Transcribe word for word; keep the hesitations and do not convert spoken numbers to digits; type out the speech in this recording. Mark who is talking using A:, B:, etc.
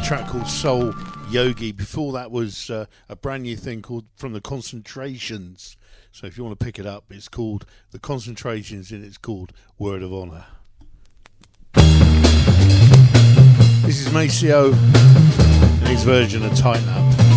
A: track called Soul Yogi. Before that was uh, a brand new thing called From the Concentrations. So if you want to pick it up, it's called The Concentrations and it's called Word of Honor. This is Maceo and his version of Tighten Up.